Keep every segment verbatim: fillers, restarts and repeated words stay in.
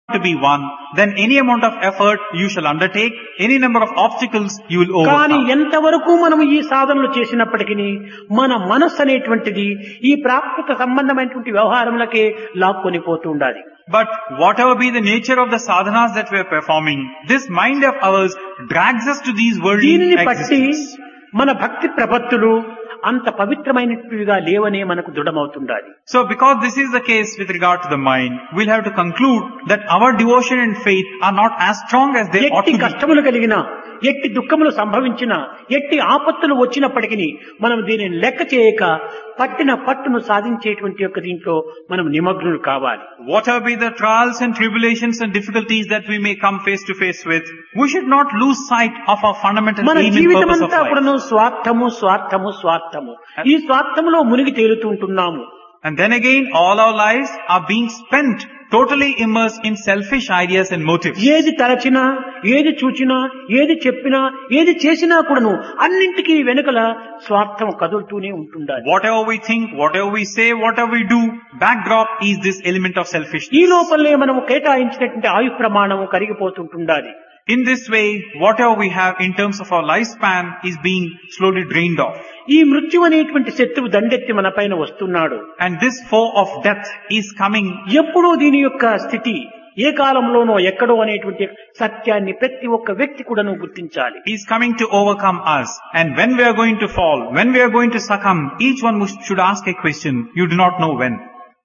to be one, then any amount of effort you shall undertake, any number of obstacles you will కానీ overcome. ఎంతవరకు మనం ఈ సాధనలు చేసినప్పటికీ మన మనస్సు అనేటువంటిది ఈ ప్రాకృత సంబంధమైనటువంటి వ్యవహారములకే లాక్కొని పోతూ ఉండాలి. But whatever be the nature of the sadhanas that we are performing, this mind of ours drags us to these worldly దీనిని బట్టి existence. మన భక్తి ప్రపత్తులు అంత పవిత్రమైనవిగా లేవనే మనకు దృఢమవుతుండాలి. So because this is the case with regard to the mind, we'll have to conclude that our devotion and faith are not as strong as they ought ఎట్టి to be. కష్టములు కలిగినా, ఎట్టి దుఃఖములు సంభవించినా, ఎట్టి ఆపత్తులు వచ్చినప్పటికీ మనం దీనిని లెక్క చేయక పట్టిన పట్టును సాధించేటువంటి యొక్క దీంట్లో మనం నిమగ్నులు కావాలి. Whatever be the trials and tribulations and difficulties that we may come face to face with, we should not lose sight of our fundamental మన aim and జీవితం purpose of అంతా life. కూడాను స్వార్థము స్వార్థము స్వార్థము ఈ స్వార్థములో మునిగి తేలుతూ ఉంటున్నాము. And then again, all our lives are being spent totally immersed in selfish ideas and motives. ఏది తలచినా, ఏది చూచినా, ఏది చెప్పినా, ఏది చేసినా కూడాను అన్నింటికీ వెనుకల స్వార్థం కదులుతూనే ఉంటుండాలి. Whatever we think, whatever we say, whatever we do, backdrop is this element of ఈ selfishness. లోపలనే మనము కేటాయించినటువంటి ఆయు ప్రమాణము కరిగిపోతుంటుండాలి. In this way, whatever we have in terms of our lifespan is being slowly drained off. ఈ మృత్యు అనేటువంటి శత్రువు దండెత్తి మన పైన వస్తున్నాడు. And this foe of death is coming. ఎప్పుడూ దీని యొక్క స్థితి ఏ కాలంలోనో ఎక్కడో అనేటువంటి సత్యాన్ని ప్రతి ఒక్క వ్యక్తి కూడాను గుర్తించాలి. He is coming to overcome us. And when we are going to fall, when we are going to succumb, each one should ask a question. You do not know when.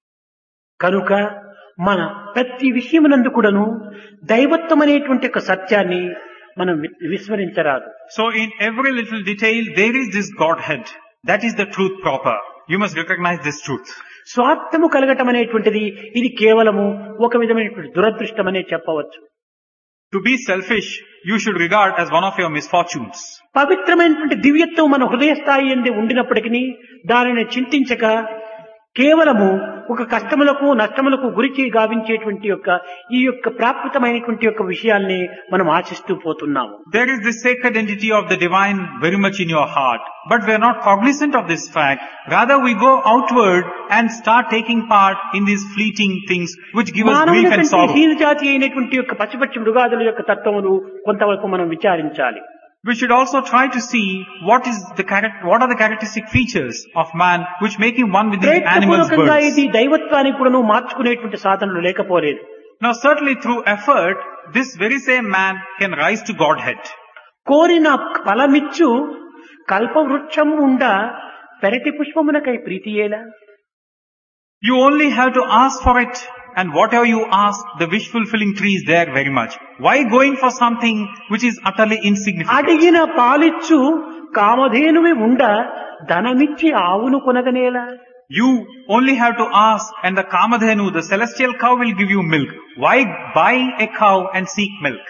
కనుక మన ప్రతి విషయమునందు కూడాను దైవత్వం అనేటువంటి ఒక సత్యాన్ని మనం వి- విస్మరించరాదు. So in every little detail, there is this Godhead. That is the truth proper. You must recognize this truth. స్వార్థము కలగటం అనేటువంటిది ఇది కేవలము ఒక విధమైనటువంటి దురదృష్టం అనే చెప్పవచ్చు. To be selfish, you should regard as one of your misfortunes. పవిత్రమైనటువంటి దివ్యత్వం మన హృదయ స్థాయి ఎందు ఉండినప్పటికీ దానిని చింతించక కేవలము ఒక కష్టములకు నష్టములకు గురికి గావించేటువంటి యొక్క ఈ యొక్క ప్రాకృతమైనటువంటి యొక్క విషయాల్ని మనం ఆశిస్తూ పోతున్నాము. There is the sacred entity of the divine very much in your heart, but we are not cognizant of this fact. Rather we go outward and start taking part in these fleeting things which give us grief and మానవుని sorrow. హీనజాతి అయినటువంటి యొక్క పచ్చిపచ్చి మృగాదుల యొక్క తత్వములు కొంతవరకు మనం విచారించాలి. We should also try to see what is the charac- what are the characteristic features of man which make him one with the animals, ప్రయత్నపూర్వకంగా birds. ఇది దైవత్వానికి కూడాను మార్చుకునేటువంటి సాధనలు లేకపోలేదు. Now certainly through effort, this very same man can rise to Godhead. కోరిన ఫలమిచ్చు కల్పవృక్షం ఉండ పెరటి పుష్పమునకై ప్రీతియేలా. You only have to ask for it, and whatever you ask, the wish fulfilling tree is there very much. Why going for something which is utterly insignificant? అడిగిన పాలిచ్చు కామధేనువి ఉండ ధనమిచ్చి ఆవును కొనగనేలా. You only have to ask, and the Kamadhenu, the celestial cow, will give you milk. Why buy a cow and seek milk?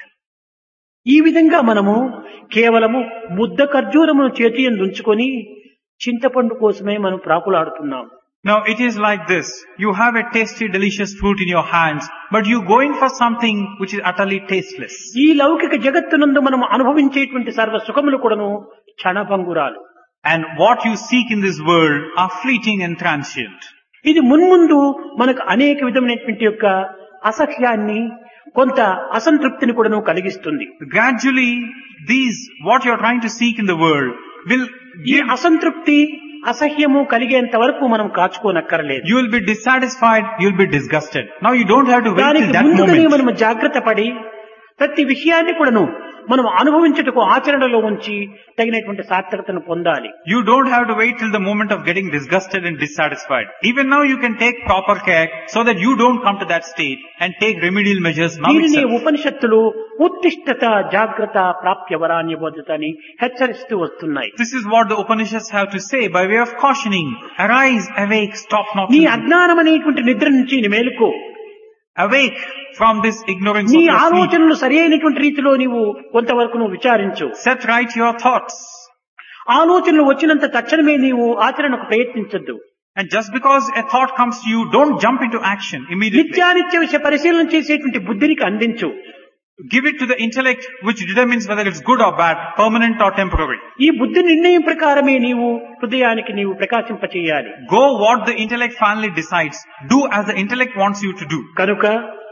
ఈ విధంగా మనము కేవలము ముద్ద ఖర్జూరమును చేతి యందు ఉంచుకొని చింతపండు కోసమే మనం ప్రాకులాడుతున్నాము. Now it is like this. You have a tasty, delicious fruit in your hands, but you go in for something which is utterly tasteless. ఈ లౌకిక జగత్తునందు మనం అనుభవించేటువంటి సర్వ సుఖములు కూడాను క్షణభంగురాలు. And what you seek in this world are fleeting and transient. ఇది మున్ముందు మనకు అనేక విధమైనటువంటి యొక్క అసహ్యాన్ని కొంత అసంతృప్తిని కూడాను కలిగిస్తుంది. Gradually, these, what you are trying to seek in the world, will ఈ give, అసంతృప్తి అసహ్యము కలిగేంత వరకు మనం కాచుకోనక్కర్లేదు. you will be dissatisfied, you will be disgusted. Now you don't have to wait దానికి till that ముందుగానే moment. మనం జాగ్రత్త పడి ప్రతి విషయాన్ని కూడాను మనం అనుభవించుటకు ఆచరణలో ఉంచి తగినటువంటి సార్థకతను పొందాలి. You don't have to wait till the moment of getting disgusted and dissatisfied. Even now you can take proper care so that you don't come to that state and take remedial measures now దీనిని itself. ఉపనిషత్తులు ఉత్తిష్టత జాగ్రత్త ప్రాప్య వరాన్య బోధత అని హెచ్చరిస్తూ వస్తున్నాయి. This is what the Upanishads have to say by way of cautioning. Arise, awake, stop not. నీ to sleep. అజ్ఞానం అనేటువంటి నిద్ర నుంచి నీ మేలుకో. Awake from this ignorance నీ of your sleep. ఆలోచనలు సరి అయినటువంటి రీతిలో నీవు కొంతవరకు నువ్వు విచారించు. Set right your thoughts. ఆలోచనలు వచ్చినంత తక్షణమే నీవు ఆచరణకు ప్రయత్నించద్దు. And just because a thought comes to you, don't jump into action immediately. నిత్యానిత్య విషయ పరిశీలన చేసేటువంటి బుద్ధినికి అందించు. Give it to the intellect which determines whether it's good or bad, permanent or temporary. ఈ బుద్ధి నిర్ణయం ప్రకారమే నీవు హృదయానికి నీవు ప్రకాశింపచేయాలి. Go what the intellect finally decides. Do as the intellect wants you to do. కనుక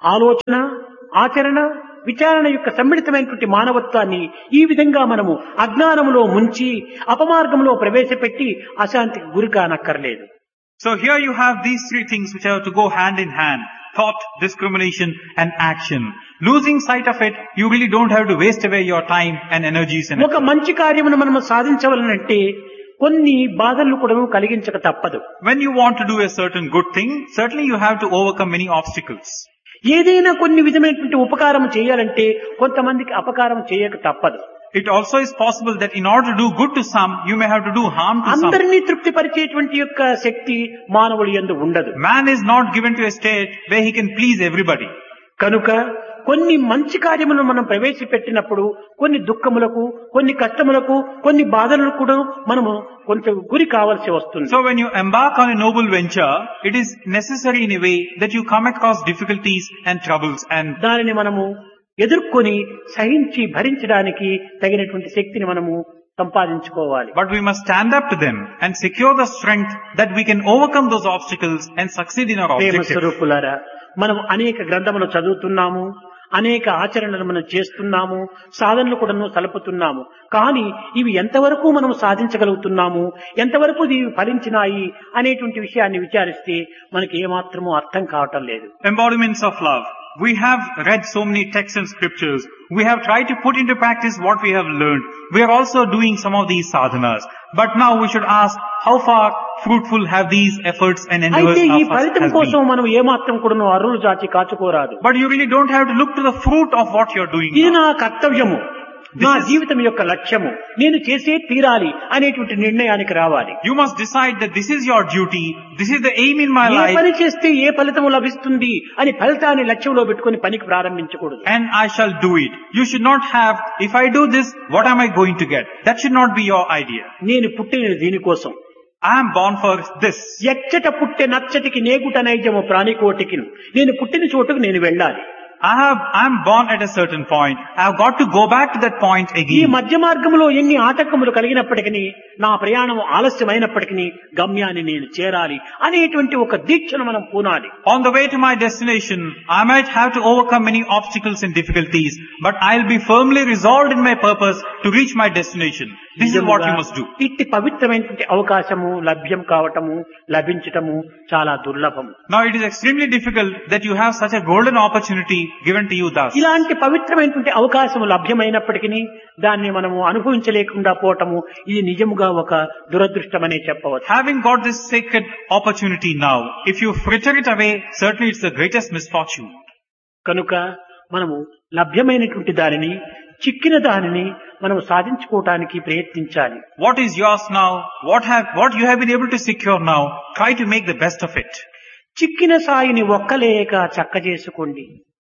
ఆలోచన, ఆచరణ, విచారణ యొక్క సమ్మిళితమైనటువంటి మానవత్వాన్ని ఈ విధంగా మనము అజ్ఞానములో ముంచి అపమార్గంలో ప్రవేశపెట్టి అశాంతికి గురి కానక్కర్లేదు. So here you have these three things which have to go hand in hand. Thought, discrimination and action. Losing sight of it, you really don't have to waste away your time and energies and ఒక మంచి కార్యమును మనము సాధించవలనంటే కొన్ని బాధలు కూడా కలిగించక తప్పదు. when you want to do a certain good thing, certainly you have to overcome many obstacles. ఏదైనా కొన్ని విధమైనటువంటి ఉపకారం చేయాలంటే కొంతమందికి అపకారం చేయక తప్పదు. It also is possible that in order to do good to some, you may have to do harm to some. అందరినీ తృప్తిపరిచేటువంటి యొక్క శక్తి మానవుడి యందు ఉండదు. Man is not given to a state where he can please everybody. కనుక కొన్ని మంచి కార్యములను మనం ప్రవేశపెట్టినప్పుడు కొన్ని దుఃఖములకు, కొన్ని కష్టములకు, కొన్ని బాధలకు కూడా మనము కొంచెం గురి కావాల్సి వస్తుంది. So when you embark on a noble venture, it is necessary in a way that you come across difficulties and troubles, and దానిని మనము ఎదుర్కొని సహించి భరించడానికి తగినటువంటి శక్తిని మనము సంపాదించుకోవాలి. but we must stand up to them and secure the strength that we can overcome those obstacles and succeed in our Prema objective. స్వరూపులారా, మనం అనేక గ్రంథములు చదువుతున్నాము, అనేక ఆచరణలు మనం చేస్తున్నాము, సాధనలు కూడా సలుపుతున్నాము. కానీ ఇవి ఎంతవరకు మనం సాధించగలుగుతున్నాము, ఎంతవరకు ఇవి ఫలించినాయి అనేటువంటి విషయాన్ని విచారిస్తే మనకి ఏమాత్రమూ అర్థం కావటం లేదు. Embodiments of love. We have read so many texts and scriptures. We have tried to put into practice what we have learned. We are also doing some of these sadhanas. But now we should ask, how far fruitful have these efforts and endeavors అయితే ఈ of us ఫలితం has కోసం been? మనం ఏమాత్రం కూడా అరులు చాచి కాచుకోరాదు. But you really don't have to look to the fruit of what you are doing ఇది now. నా కర్తవ్యము, This నా is- జీవితం యొక్క లక్ష్యము, నేను చేసే తీరాలి అనేటువంటి నిర్ణయానికి రావాలి. You must decide that this is your duty, this is the aim in my A life, పని చేస్తే ఏ ఫలితము లభిస్తుంది అని ఫలితాన్ని లక్ష్యంలో పెట్టుకుని పనికి ప్రారంభించకూడదు. and I shall do it. You should not have, if I do this, what am I going to get? That should not be your idea. నేను పుట్టినది దీనికోసం. I am born for this. ఎచ్చట పుట్టె నచ్చటికి నేగుట నైజము ప్రాణికోటికి, నేను పుట్టిన చోటుకు నేను వెళ్ళాలి. I have, I am born at a certain point. I have got to go back to that point ఈ again. మధ్య మార్గంలో ఎన్ని ఆటంకములు కలిగినప్పటికీ, నా ప్రయాణం ఆలస్యమైనప్పటికీ గమ్యాన్ని నేను చేరాలి అనేటువంటి ఒక దీక్షను మనం పూనాలి. On the way to my destination, I might have to overcome many obstacles and difficulties, but I'll be firmly resolved in my purpose to reach my destination. This is what you must do. ఇట్టి పవిత్రమైనటువంటి అవకాశము లభ్యం కావటము, లభించటము చాలా దుర్లభం. Now it is extremely difficult that you have such a golden opportunity given to you thus. ఇలాంటి పవిత్రమైనటువంటి అవకాశము లభ్యమైనప్పటికీ దాన్ని మనము అనుభవించలేకుండా పోవటము ఇది నిజముగా ఒక దురదృష్టమనే చెప్పవచ్చు. Having got this sacred opportunity now, if you fritter it away, certainly it's the greatest misfortune. కనుక మనము లభ్యమైనటువంటి దానిని, చిక్కిన దానిని మనం సాధించుకోవటానికి ప్రయత్నించాలి. What is yours now, what have, what you have been able to secure now, try to make the best of it. చిక్కిన సాయిని ఒక్కలేక చక్క చేసుకోండి.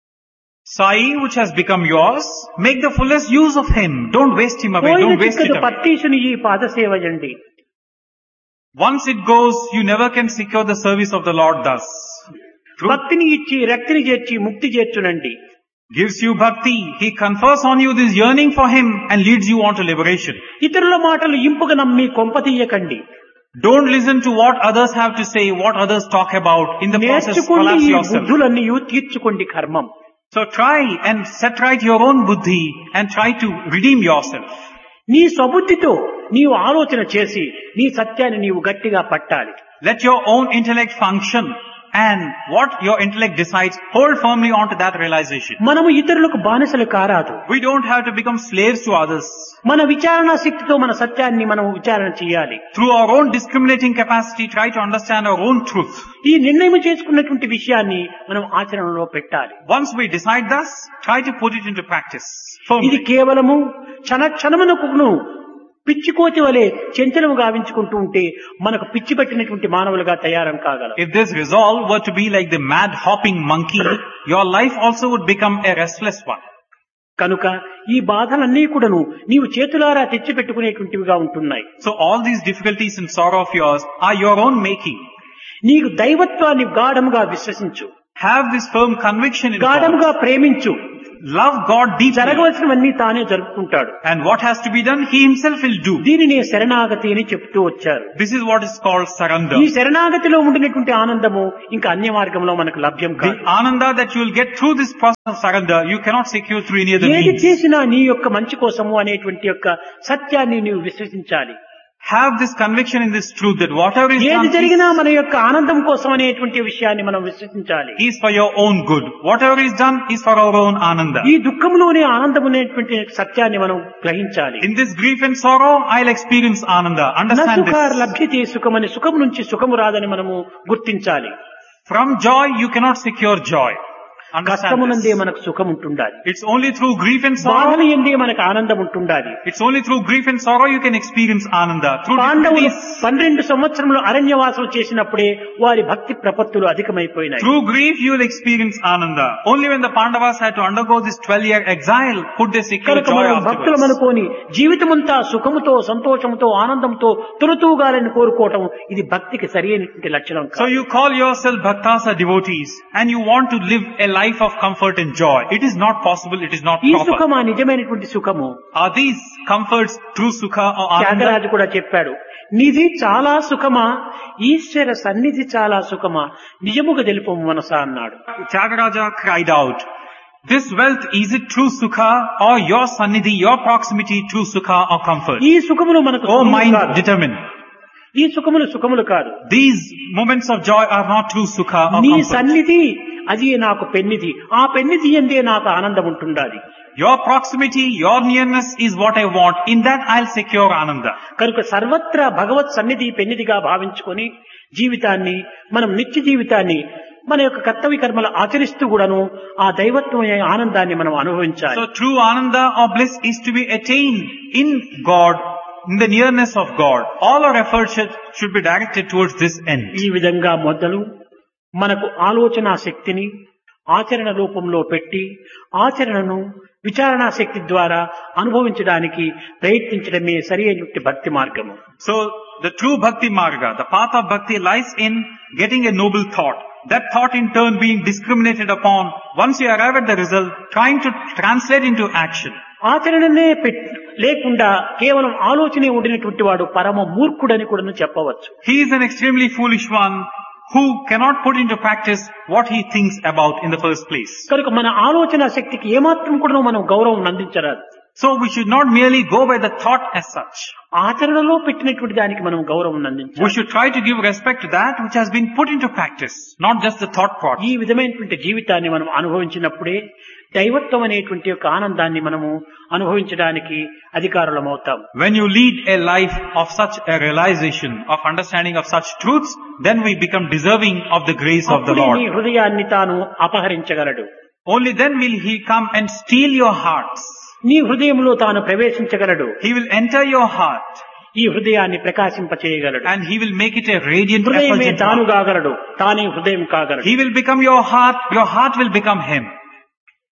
Sai, which has become yours, make the fullest use of him. Don't waste him away. పోయిన Don't waste it చిక్కదు away. పట్టీసుని ఈ పాదసేవయండి. Once it goes, you never can secure the service of the Lord thus. Through భక్తిని ఇచ్చి రక్తిని చేర్చి ముక్తి చేర్చునండి. gives you bhakti. He confers on you this yearning for him and leads you on to liberation. ఇతరుల మాటలు ఇంపుగా నమ్మి కొంపతీయకండి. Don't listen to what others have to say, what others talk about. In the process, నేర్చుకోండి collapse ఈ yourself. బుద్ధులన్నీ తీర్చుకోండి కర్మం. So try and set right your own buddhi and try to redeem yourself. నీ స్వబుద్ధితో నీవు ఆలోచన చేసి నీ సత్యాన్ని నీవు గట్టిగా పట్టాలి. Let your own intellect function, and what your intellect decides, hold firmly on to that realization. మనము ఇతరులకు బానిసలు కారాదు. We don't have to become slaves to others. మన విచారణ శక్తితో మన సత్యాన్ని మనం విచారణ చేయాలి. Through our own discriminating capacity, try to understand our own truth. ఈ నిర్ణయం చేసుకున్నటువంటి విషయాన్ని మనం ఆచరణలో పెట్టాలి. Once we decide thus, try to put it into practice ఇది firmly. కేవలము క్షణ క్షణమునకును పిచ్చికోతి వలె చెంచలము గావించుకుంటూ ఉంటే మనకు పిచ్చి పట్టినటువంటి మానవులుగా తయారం కాగలం. If this resolve were to be like the mad hopping monkey, your life also would become a restless one. కనుక ఈ బాధలన్నీ కూడాను నీవు చేతులారా తెచ్చిపెట్టుకునేటువంటివిగా ఉంటున్నాయి. So all these difficulties and sorrow of yours are your own making. నీకు దైవత్వాన్ని గాఢముగా విశ్వసించు, Have this firm conviction in God. గాఢముగా ప్రేమించు. love God deeply, జరగవలసినవన్నీ తానే జరుపుకుంటాడు. and what has to be done, he himself will do. దీనినే శరణాగతి అని చెప్తూ వచ్చారు. This is what is called surrender. ఈ శరణాగతిలో ఉండినటువంటి ఆనందము ఇంకా అన్య మార్గంలో మనకు లభ్యం The కాదు. ananda that you will get through this process of surrender, you cannot secure through any other ఏది means. చేసినా నీ యొక్క మంచి కోసము అనేటువంటి యొక్క సత్యాన్ని నీవు విశ్వసించాలి. Have this conviction in this truth that whatever is ఏది done జరిగినా మన యొక్క ఆనందం కోసం అనేటువంటి విషయాన్ని మనం విశ్వసించాలి. is for your own good. Whatever is done is for our own ananda. ఈ దుఃఖంలోనే ఆనందం అనేటువంటి సత్యాన్ని మనం గ్రహించాలి. In this grief and sorrow, I'll experience ananda. Understand నసుఖ this. లభ్యతే సుఖమని సుఖం నుంచి సుఖము రాదని మనము గుర్తించాలి. From joy, you cannot secure joy. Understand కష్టమునందే this. మనకు సుఖం ఉంటుండాలి. It's only through grief and బాధలు sorrow. ఎందే మనకు ఆనందం ఉంటుండాలి. It's only through grief and sorrow you can experience ananda. Through పాండవులు difficulties, పన్నెండు సంవత్సరములు అరణ్యవాసం చేసినప్పుడే వారి భక్తి ప్రపత్తులు అధికమైపోయినాయి. through grief you will experience ananda. Only when the Pandavas had to undergo this twelve year exile could they secure కనుక joy మనం భక్తులు afterwards. అనుకోని జీవితమంతా సుఖముతో సంతోషముతో ఆనందంతో తులతూగాలని కోరుకోవటం ఇది భక్తికి సరైనటువంటి లక్షణం So కాదు. you call yourself bhaktas or devotees and you want to live a life of comfort and joy. It is not possible. It is not ఈ proper. సుఖమా నిజమైనటువంటి సుఖము? Are these comforts true sukha or ananda? Tyagaraju కూడా చెప్పాడు, నిధి చాలా సుఖమా, ఈశ్వర సన్నిధి చాలా సుఖమా, నిజముగా తెలుపు మనసా అన్నాడు. Tyagaraja cried out, this wealth, is it true sukha or your sannidhi, your proximity, true sukha or comfort? ఈ సుఖములు మనకు Oh సుఖములు mind, కాదు. determine. ఈ సుఖములు సుఖములు కాదు. These moments of joy are not true sukha or నీ comfort. సన్నిధి అది నాకు పెన్నిధి, ఆ పెన్నిధి ఎందే నాకు ఆనందం ఉంటుండాలి. Your proximity, your nearness is what I want. In that I'll secure ananda. కనుక సర్వత్రా భగవత్ సన్నిధి పెన్నిధిగా భావించుకొని జీవితాన్ని మనం నిత్య జీవితాన్ని మన యొక్క కర్తవ్య కర్మలు ఆచరిస్తూ కూడాను ఆ దైవత్వమైన ఆనందాన్ని మనం అనుభవించాలి. So true ananda or bliss is to be attained in God, in the nearness of God. All our efforts should, should be directed towards this end. ఈ విధంగా మొదలు మనకు ఆలోచన శక్తిని ఆచరణ రూపంలో పెట్టి ఆచరణను విచారణా శక్తి ద్వారా అనుభవించడానికి ప్రయత్నించడమే సరి అయినటువంటి భక్తి మార్గము. So the true bhakti marga, the path of bhakti lies in getting a noble thought. That thought in turn being discriminated upon. Once you arrive at the result, trying to translate into action. ఆచరణనే పెట్- లేకుండా కేవలం ఆలోచనే ఉండినటువంటి వాడు పరమ మూర్ఖుడని కూడా చెప్పవచ్చు. He is an extremely foolish one who cannot put into practice what he thinks about in the first place. కనుక మన ఆలోచన శక్తికి ఏమాత్రం కూడా మనం గౌరవం అందించరాదు. So we should not merely go by the thought as such. ఆచరణలో పెట్టినటువంటి దానికి మనం గౌరవం We అందించాలి. should try to give respect to that which has been put into practice, not just the thought part. ఈ విధమైనటువంటి జీవితాన్ని మనం అనుభవించినప్పుడే దైవత్వం అనేటువంటి యొక్క ఆనందాన్ని మనము అనుభవించడానికి అధికారులం అవుతాం. When you lead a life of such a realization, of understanding of such truths, then we become deserving of the grace of the అప్పుడే నీ Lord. హృదయాన్ని తాను అపహరించగలడు. Only then will He come and steal your hearts. నీ హృదయంలో తాను ప్రవేశించగలడు. He will enter your heart ఈ హృదయాన్ని ప్రకాశింపచేయగలడు. and He will make it a radiant, హృదయమే effulgent తాను heart. కాగలడు, తానే హృదయం కాగలడు. He will become your heart, your heart will become Him.